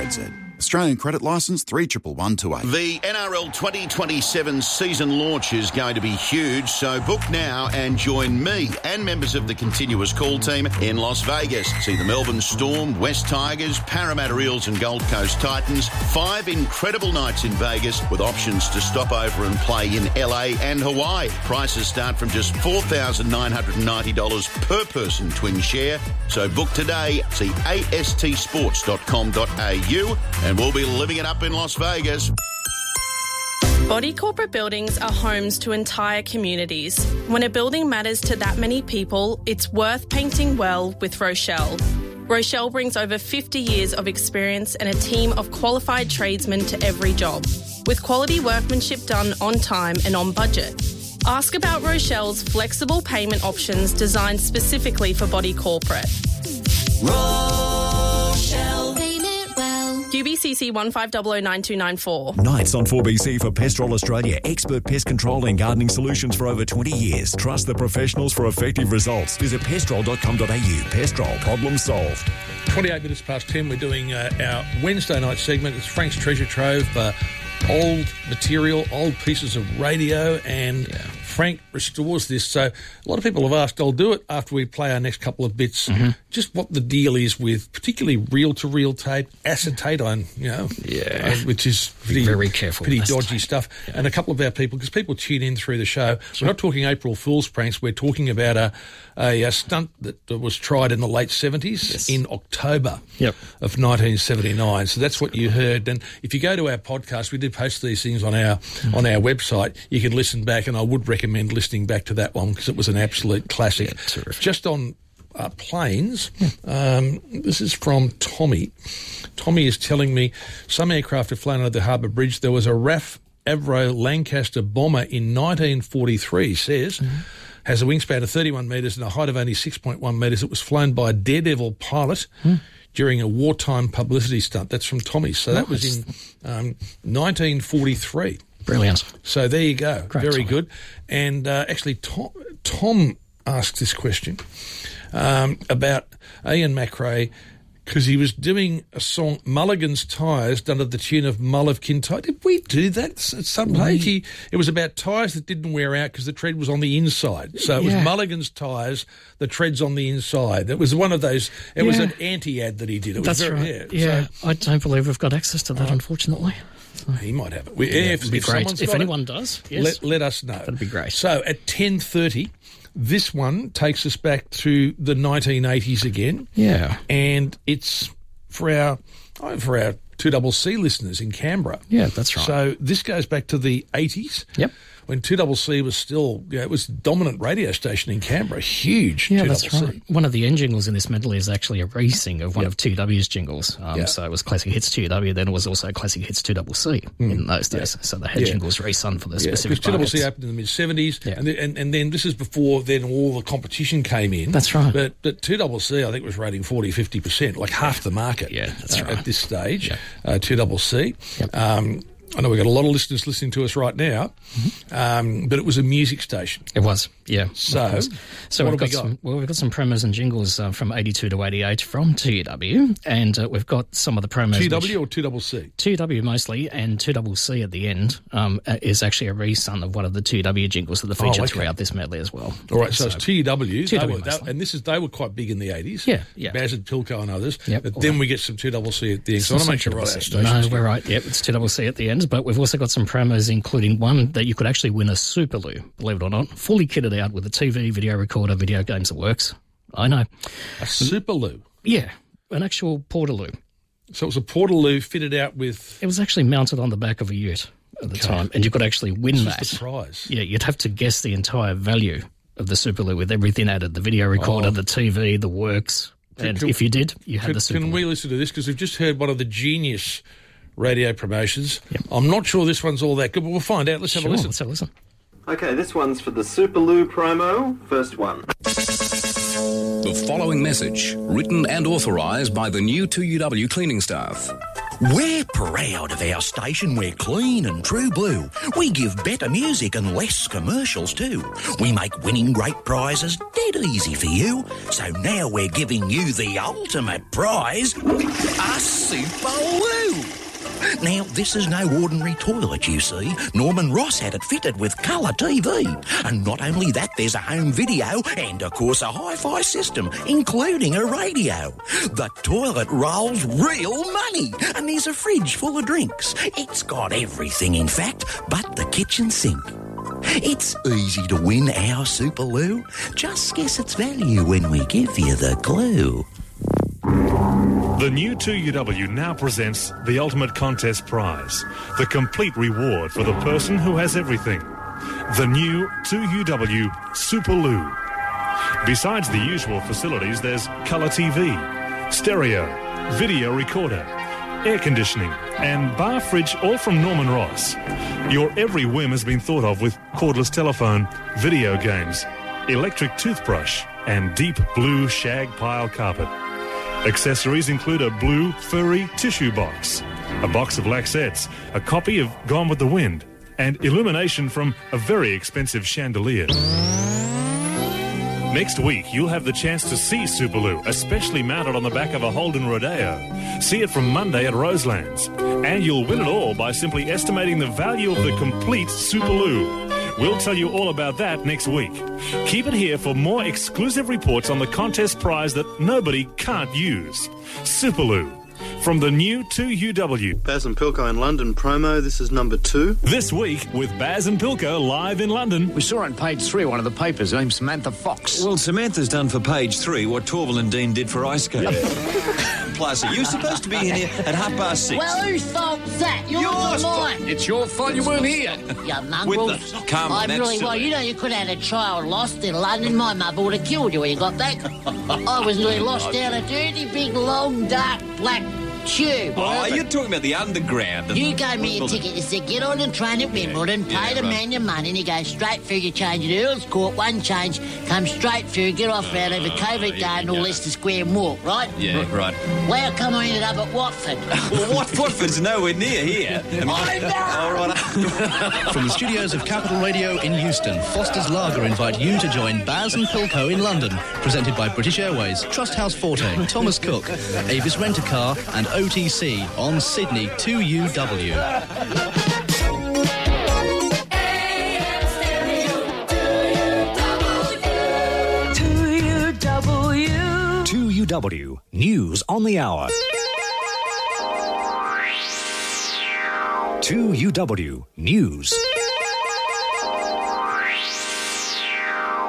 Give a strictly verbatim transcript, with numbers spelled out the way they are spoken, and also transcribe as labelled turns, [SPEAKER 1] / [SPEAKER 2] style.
[SPEAKER 1] Z. Australian credit licence three one one two eight.
[SPEAKER 2] The N R L twenty twenty-seven season launch is going to be huge, so book now and join me and members of the Continuous Call team in Las Vegas. See the Melbourne Storm, West Tigers, Parramatta Eels and Gold Coast Titans. Five incredible nights in Vegas with options to stop over and play in L A and Hawaii. Prices start from just four thousand nine hundred ninety dollars per person twin share. So book today. See a s t sports dot com dot a u and we'll be living it up in Las Vegas.
[SPEAKER 3] Body corporate buildings are homes to entire communities. When a building matters to that many people, it's worth painting well with Rochelle. Rochelle brings over fifty years of experience and a team of qualified tradesmen to every job, with quality workmanship done on time and on budget. Ask about Rochelle's flexible payment options designed specifically for body corporate.
[SPEAKER 4] Rochelle. Paint it well.
[SPEAKER 3] U B C C one five zero zero nine two nine four.
[SPEAKER 5] Nights on four B C for Pestrol Australia. Expert pest control and gardening solutions for over twenty years. Trust the professionals for effective results. Visit pestrol dot com dot a u. Pestrol. Problem solved.
[SPEAKER 6] twenty-eight minutes past ten, we're doing uh, our Wednesday night segment. It's Frank's Treasure Trove for old material, old pieces of radio, and yeah. Frank restores this. So a lot of people have asked, I'll do it after we play our next couple of bits, mm-hmm. just what the deal is with particularly reel-to-reel tape, acetate on, you know,
[SPEAKER 7] yeah,
[SPEAKER 6] uh, which is pretty,
[SPEAKER 7] very careful,
[SPEAKER 6] pretty dodgy stuff. Yeah. And a couple of our people, because people tune in through the show, sure. We're not talking April Fool's pranks, we're talking about a, a, a stunt that was tried in the late seventies, yes. in October
[SPEAKER 7] yep.
[SPEAKER 6] of nineteen seventy-nine. So that's what you heard. And if you go to our podcast, we did post these things on our mm. on our website. You can listen back, and I would recommend listening back to that one because it was an absolute classic.
[SPEAKER 7] Yeah,
[SPEAKER 6] just on uh, planes, yeah. um, this is from Tommy. Tommy is telling me some aircraft have flown under the Harbour Bridge. There was a R A F Avro Lancaster bomber in nineteen forty-three, says, mm-hmm. has a wingspan of thirty-one metres and a height of only six point one metres. It was flown by a Daredevil pilot mm. during a wartime publicity stunt. That's from Tommy. So nice. That was in um, nineteen forty-three.
[SPEAKER 7] Brilliant.
[SPEAKER 6] So there you go.
[SPEAKER 7] Great
[SPEAKER 6] Very
[SPEAKER 7] time.
[SPEAKER 6] good. And uh, actually, Tom, Tom asked this question um, about Ian McRae because he was doing a song, Mulligan's Tyres, done to the tune of Mull of Kintyre. Did we do that at some page? He, it was about tyres that didn't wear out because the tread was on the inside. So it was
[SPEAKER 7] yeah.
[SPEAKER 6] Mulligan's Tyres, the tread's on the inside. It was one of those, it yeah. was an anti-ad that he did. It
[SPEAKER 7] That's
[SPEAKER 6] was very,
[SPEAKER 7] right. Yeah, yeah.
[SPEAKER 6] So,
[SPEAKER 7] I don't believe we've got access to that, uh, unfortunately.
[SPEAKER 6] He might have it. We,
[SPEAKER 7] yeah,
[SPEAKER 6] if
[SPEAKER 7] it'd be
[SPEAKER 6] if
[SPEAKER 7] great. If anyone
[SPEAKER 6] it,
[SPEAKER 7] does, yes.
[SPEAKER 6] let, let us know.
[SPEAKER 7] That'd be great.
[SPEAKER 6] So at ten thirty, this one takes us back to the nineteen eighties again.
[SPEAKER 7] Yeah.
[SPEAKER 6] And it's for our oh, for our two C C listeners in Canberra.
[SPEAKER 7] Yeah, that's right.
[SPEAKER 6] So this goes back to the eighties.
[SPEAKER 7] Yep.
[SPEAKER 6] When two C C was still, you know, it was the dominant radio station in Canberra, huge.
[SPEAKER 7] Yeah,
[SPEAKER 6] two C C.
[SPEAKER 7] that's right. One of the end jingles in this medley is actually a re-sing of one
[SPEAKER 6] yep.
[SPEAKER 7] of two W's jingles. Um,
[SPEAKER 6] yeah.
[SPEAKER 7] So it was Classic Hits two W, then it was also Classic Hits two C C mm. in those days. Yeah. So the head
[SPEAKER 6] yeah.
[SPEAKER 7] jingles re-sung for the
[SPEAKER 6] yeah,
[SPEAKER 7] specific
[SPEAKER 6] because
[SPEAKER 7] markets.
[SPEAKER 6] two C C opened in the mid-seventies,
[SPEAKER 7] yeah.
[SPEAKER 6] and, and, and then this is before then all the competition came in.
[SPEAKER 7] That's right.
[SPEAKER 6] But, but two C C, I think, was rating forty, fifty percent, like half the market
[SPEAKER 7] yeah, that's
[SPEAKER 6] uh,
[SPEAKER 7] right.
[SPEAKER 6] at this stage,
[SPEAKER 7] yeah.
[SPEAKER 6] uh, two C C.
[SPEAKER 7] Yep.
[SPEAKER 6] Um, I know we've got a lot of listeners listening to us right now, mm-hmm. um, but it was a music station.
[SPEAKER 7] It was, yeah.
[SPEAKER 6] So,
[SPEAKER 7] so
[SPEAKER 6] what
[SPEAKER 7] we've got,
[SPEAKER 6] we got?
[SPEAKER 7] some. Well, we've got some promos and jingles uh, from eighty-two to eighty-eight from T W, and uh, we've got some of the promos.
[SPEAKER 6] T W or two C C?
[SPEAKER 7] two W mostly, and two C C at the end um, is actually a re-sun of one of the two W jingles that are featured
[SPEAKER 6] oh, okay.
[SPEAKER 7] throughout this medley as well.
[SPEAKER 6] All right, so, so it's T W.
[SPEAKER 7] T W
[SPEAKER 6] they were, they, and this is they were quite big in the eighties.
[SPEAKER 7] Yeah, yeah.
[SPEAKER 6] Bazard, Pilco, and others.
[SPEAKER 7] Yep,
[SPEAKER 6] but then
[SPEAKER 7] right.
[SPEAKER 6] we get some two C C at the end. So I want to make sure we're right our stations.
[SPEAKER 7] No, we're right. Yep, it's two C C at the end, but we've also got some promos, including one that you could actually win a Superloo, believe it or not, fully kitted out with a T V, video recorder, video games that works. I know.
[SPEAKER 6] A Superloo?
[SPEAKER 7] Yeah, an actual Portaloo.
[SPEAKER 6] So it was a Portaloo fitted out with...
[SPEAKER 7] It was actually mounted on the back of a ute at the okay. time, and you could actually win
[SPEAKER 6] this
[SPEAKER 7] that.
[SPEAKER 6] This is the prize.
[SPEAKER 7] Yeah, you'd have to guess the entire value of the Superloo with everything added, the video recorder, oh. the T V, the works. And can, if you did, you had
[SPEAKER 6] can,
[SPEAKER 7] the Superloo.
[SPEAKER 6] Can we listen to this? Because we've just heard one of the Genius radio promotions.
[SPEAKER 7] Yep.
[SPEAKER 6] I'm not sure this one's all that good, but we'll find out. Let's
[SPEAKER 7] sure,
[SPEAKER 6] have a listen.
[SPEAKER 7] Let's have a listen.
[SPEAKER 8] Okay, this one's for the Superloo promo. First one.
[SPEAKER 9] The following message, written and authorised by the new two U W cleaning staff. We're proud of our station. We're clean and true blue. We give better music and less commercials too. We make winning great prizes dead easy for you. So now we're giving you the ultimate prize, a Superloo. Now, this is no ordinary toilet, you see. Norman Ross had it fitted with colour T V. And not only that, there's a home video and, of course, a hi-fi system, including a radio. The toilet rolls real money. And there's a fridge full of drinks. It's got everything, in fact, but the kitchen sink. It's easy to win our Superloo. Just guess its value when we give you the clue.
[SPEAKER 10] The new two U W now presents the Ultimate Contest Prize, the complete reward for the person who has everything. The new two U W Superloo. Besides the usual facilities, there's colour T V, stereo, video recorder, air conditioning, and bar fridge, all from Norman Ross. Your every whim has been thought of with cordless telephone, video games, electric toothbrush, and deep blue shag pile carpet. Accessories include a blue, furry tissue box, a box of laxettes, a copy of Gone with the Wind, and illumination from a very expensive chandelier. Next week, you'll have the chance to see Superloo, especially mounted on the back of a Holden Rodeo. See it from Monday at Roselands. And you'll win it all by simply estimating the value of the complete Superloo. We'll tell you all about that next week. Keep it here for more exclusive reports on the contest prize that nobody can't use. Superloo. From the new two U W.
[SPEAKER 8] Baz and Pilko in London promo. This is number two.
[SPEAKER 10] This week with Baz and Pilko live in London.
[SPEAKER 11] We saw on page three one of the papers named Samantha Fox.
[SPEAKER 12] Well, Samantha's done for page three what Torval and Dean did for ice skating. Plus, you're supposed to be in here at half past six.
[SPEAKER 13] Well, whose fault's that? Yours
[SPEAKER 11] Yours
[SPEAKER 13] or mine?
[SPEAKER 11] It's your fault you weren't here.
[SPEAKER 13] You mongrels.
[SPEAKER 12] With the, come on,
[SPEAKER 13] I'm
[SPEAKER 12] that's
[SPEAKER 13] really
[SPEAKER 12] silly.
[SPEAKER 13] well. You know, you could have had a child lost in London. My mother would have killed you when you got back. I was nearly lost down a dirty, big, long, dark, black tube.
[SPEAKER 12] Oh, you're talking about the underground.
[SPEAKER 13] You gave me a ticket. You said, get on the train at Wimbledon,
[SPEAKER 12] Yeah,
[SPEAKER 13] pay the
[SPEAKER 12] right.
[SPEAKER 13] man your money, and you go straight through. You change at Earl's Court, one change, come straight through, get off round over Covent Garden or Leicester Square and walk, right?
[SPEAKER 12] Yeah, right.
[SPEAKER 13] Well, how come I ended up at Watford?
[SPEAKER 12] Well, what, Watford's nowhere near here.
[SPEAKER 13] I know!
[SPEAKER 12] All right.
[SPEAKER 14] From the studios of Capital Radio in Houston, Foster's Lager invite you to join Baz and Pilko in London. Presented by British Airways, Trust House Forte, Thomas Cook, Avis Rent-A-Car and O T C on Sydney two U W.
[SPEAKER 5] two U W News on the Hour. two U W News.